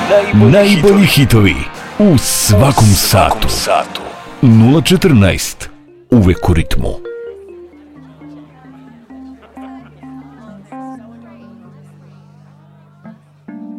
Najbolji hitovi u svakom satu. 014. Uvek u ritmu.